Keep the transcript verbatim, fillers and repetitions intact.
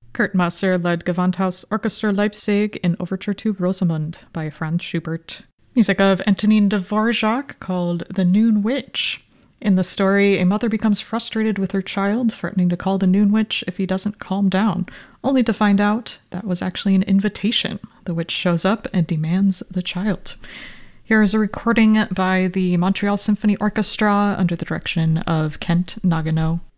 Kurt Masser led Gewandhaus Orchester Leipzig in Overture to Rosamund by Franz Schubert. Music of Antonin Dvorak called The Noon Witch. In the story, a mother becomes frustrated with her child, threatening to call the Noon Witch if he doesn't calm down, only to find out that was actually an invitation. The witch shows up and demands the child. Here is a recording by the Montreal Symphony Orchestra under the direction of Kent Nagano.